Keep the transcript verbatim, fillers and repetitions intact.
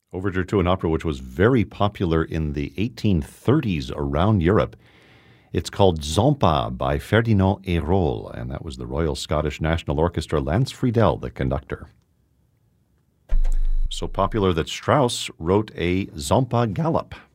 Overture to an opera which was very popular in the eighteen thirties around Europe. It's called Zampa by Ferdinand Hérold, and that was the Royal Scottish National Orchestra, Lance Friedel, the conductor. So popular that Strauss wrote a Zampa Gallop.